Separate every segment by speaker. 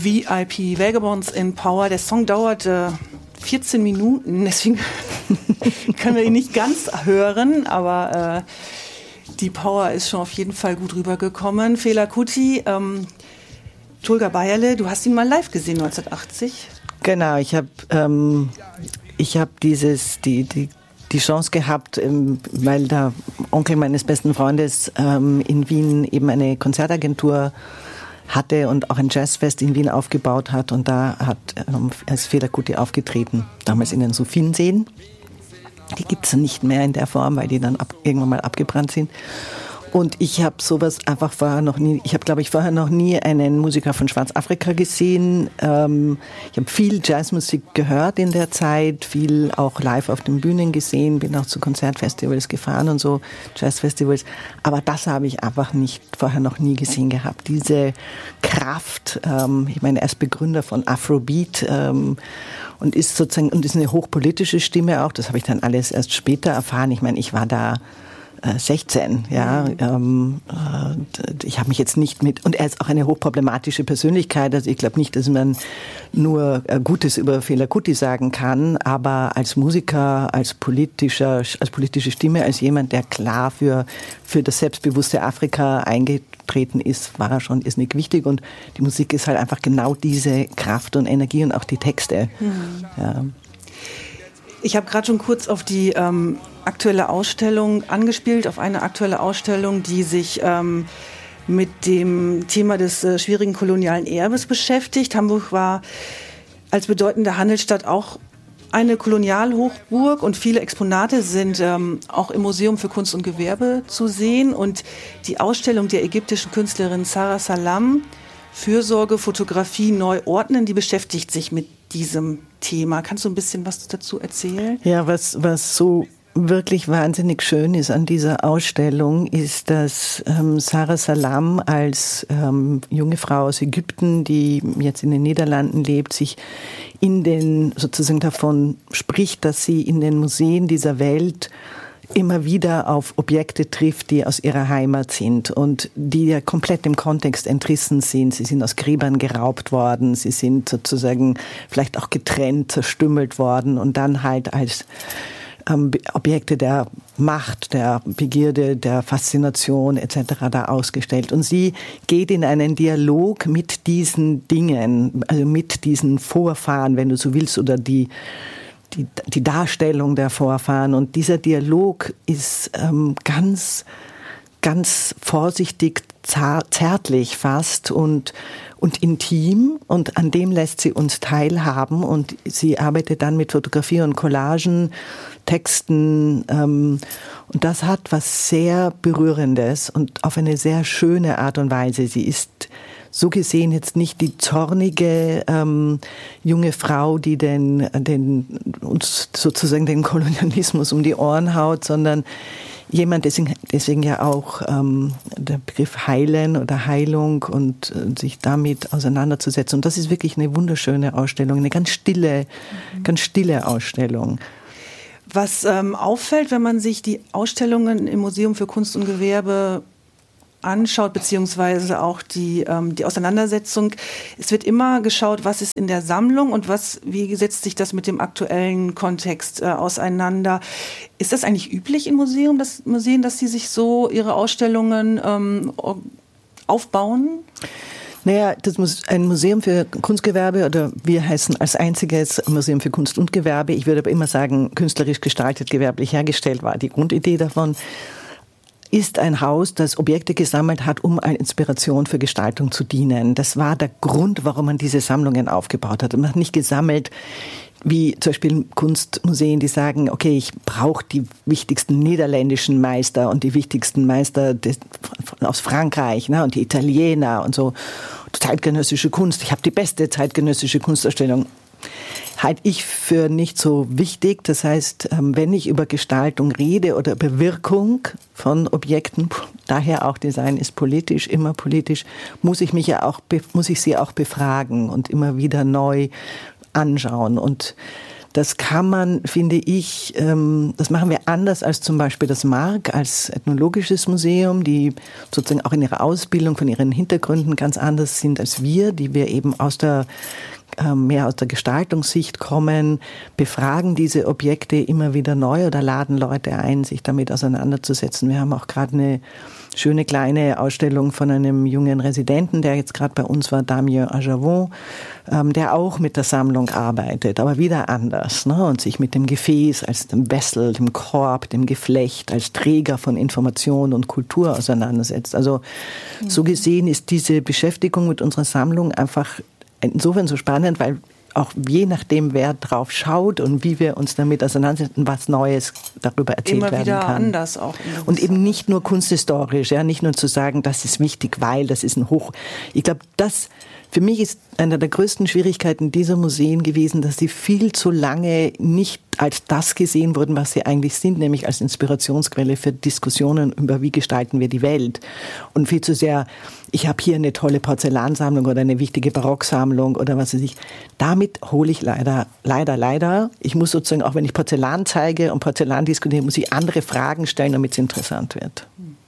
Speaker 1: VIP Vagabonds in Power. Der Song dauert 14 Minuten, deswegen können wir ihn nicht ganz hören, aber die Power ist schon auf jeden Fall gut rübergekommen. Fela Kuti, Tolga Bayerle, du hast ihn mal live gesehen 1980.
Speaker 2: Genau, ich habe die Chance gehabt, weil der Onkel meines besten Freundes in Wien eben eine Konzertagentur hatte und auch ein Jazzfest in Wien aufgebaut hat, und da ist Fela Kuti aufgetreten, damals in den Sophienseen. Die gibt es nicht mehr in der Form, weil die dann irgendwann mal abgebrannt sind. Und ich habe sowas einfach vorher noch nie einen Musiker von Schwarzafrika gesehen. Ich habe viel Jazzmusik gehört in der Zeit, viel auch live auf den Bühnen gesehen, bin auch zu Konzertfestivals gefahren und so, Jazzfestivals. Aber das habe ich einfach vorher noch nie gesehen gehabt. Diese Kraft, ich meine, er ist Begründer von Afrobeat, und ist eine hochpolitische Stimme auch. Das habe ich dann alles erst später erfahren. Ich meine, ich war da 16, ja. Ich habe mich jetzt nicht und er ist auch eine hochproblematische Persönlichkeit. Also ich glaube nicht, dass man nur Gutes über Fela Kuti sagen kann, aber als Musiker, als politische Stimme, als jemand, der klar für das selbstbewusste Afrika eingetreten ist, war er schon irrsinnig wichtig, und die Musik ist halt einfach genau diese Kraft und Energie und auch die Texte. Ja.
Speaker 1: Ich habe gerade schon kurz auf die aktuelle Ausstellung angespielt, auf eine aktuelle Ausstellung, die sich mit dem Thema des schwierigen kolonialen Erbes beschäftigt. Hamburg war als bedeutende Handelsstadt auch eine Kolonialhochburg, und viele Exponate sind auch im Museum für Kunst und Gewerbe zu sehen. Und die Ausstellung der ägyptischen Künstlerin Sarah Salam, Fürsorge, Fotografie neu ordnen, die beschäftigt sich mit diesem Thema. Kannst du ein bisschen was dazu erzählen?
Speaker 2: Ja, was so wirklich wahnsinnig schön ist an dieser Ausstellung, ist, dass Sarah Salam als junge Frau aus Ägypten, die jetzt in den Niederlanden lebt, sich sozusagen davon spricht, dass sie in den Museen dieser Welt immer wieder auf Objekte trifft, die aus ihrer Heimat sind und die ja komplett dem Kontext entrissen sind. Sie sind aus Gräbern geraubt worden, sie sind sozusagen vielleicht auch getrennt, zerstümmelt worden und dann halt als Objekte der Macht, der Begierde, der Faszination etc. da ausgestellt. Und sie geht in einen Dialog mit diesen Dingen, also mit diesen Vorfahren, wenn du so willst, oder die Darstellung der Vorfahren. Und dieser Dialog ist ganz, ganz vorsichtig, zärtlich fast und intim, und an dem lässt sie uns teilhaben, und sie arbeitet dann mit Fotografie und Collagen, Texten, und das hat was sehr Berührendes und auf eine sehr schöne Art und Weise. Sie ist so gesehen jetzt nicht die zornige junge Frau, die uns sozusagen den Kolonialismus um die Ohren haut, sondern jemand, deswegen ja auch der Begriff Heilen oder Heilung und sich damit auseinanderzusetzen. Und das ist wirklich eine wunderschöne Ausstellung, eine ganz stille Ausstellung.
Speaker 1: Was auffällt, wenn man sich die Ausstellungen im Museum für Kunst und Gewerbe anschaut, beziehungsweise auch die Auseinandersetzung. Es wird immer geschaut, was ist in der Sammlung und wie setzt sich das mit dem aktuellen Kontext auseinander. Ist das eigentlich üblich in Museen, dass sie sich so ihre Ausstellungen aufbauen?
Speaker 2: Naja, ein Museum für Kunstgewerbe, oder wir heißen als einziges Museum für Kunst und Gewerbe. Ich würde aber immer sagen, künstlerisch gestaltet, gewerblich hergestellt war die Grundidee davon. Ist ein Haus, das Objekte gesammelt hat, um eine Inspiration für Gestaltung zu dienen. Das war der Grund, warum man diese Sammlungen aufgebaut hat. Man hat nicht gesammelt, wie zum Beispiel Kunstmuseen, die sagen, okay, ich brauche die wichtigsten niederländischen Meister und die wichtigsten Meister aus Frankreich, ne, und die Italiener und so. Zeitgenössische Kunst, ich habe die beste zeitgenössische Kunstausstellung. Halte ich für nicht so wichtig. Das heißt, wenn ich über Gestaltung rede oder über Wirkung von Objekten, daher auch Design ist politisch, immer politisch, muss ich sie auch befragen und immer wieder neu anschauen. Und Das kann man, finde ich, das machen wir anders als zum Beispiel das Mark als ethnologisches Museum, die sozusagen auch in ihrer Ausbildung von ihren Hintergründen ganz anders sind als wir, die wir eben mehr aus der Gestaltungssicht kommen, befragen diese Objekte immer wieder neu oder laden Leute ein, sich damit auseinanderzusetzen. Wir haben auch gerade eine schöne kleine Ausstellung von einem jungen Residenten, der jetzt gerade bei uns war, Damien Ajavon, der auch mit der Sammlung arbeitet, aber wieder anders, ne? Und sich mit dem Gefäß als dem Wessel, dem Korb, dem Geflecht, als Träger von Information und Kultur auseinandersetzt. Also so gesehen ist diese Beschäftigung mit unserer Sammlung einfach insofern so spannend, weil auch je nachdem, wer drauf schaut und wie wir uns damit auseinandersetzen, was Neues darüber erzählt werden kann.
Speaker 1: Immer wieder anders auch.
Speaker 2: Und eben nicht nur kunsthistorisch, ja, nicht nur zu sagen, das ist wichtig, weil das ist ich glaube, das für mich ist eine der größten Schwierigkeiten dieser Museen gewesen, dass sie viel zu lange nicht als das gesehen wurden, was sie eigentlich sind, nämlich als Inspirationsquelle für Diskussionen über, wie gestalten wir die Welt. Und viel zu sehr, ich habe hier eine tolle Porzellansammlung oder eine wichtige Barocksammlung oder was weiß ich. Damit hole ich leider. Ich muss sozusagen, auch wenn ich Porzellan zeige und Porzellan diskutiere, muss ich andere Fragen stellen, damit es interessant wird.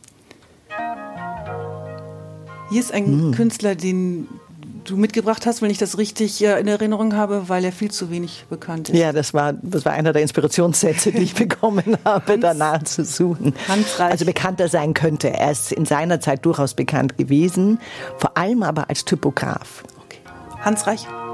Speaker 1: Hier ist ein Künstler, den du mitgebracht hast, wenn ich das richtig in Erinnerung habe, weil er viel zu wenig bekannt ist.
Speaker 2: Ja, das war einer der Inspirationssätze, die ich bekommen habe, danach zu suchen.
Speaker 1: Hans Reich.
Speaker 2: Also bekannter sein könnte. Er ist in seiner Zeit durchaus bekannt gewesen, vor allem aber als Typograf.
Speaker 1: Okay. Hans Reich.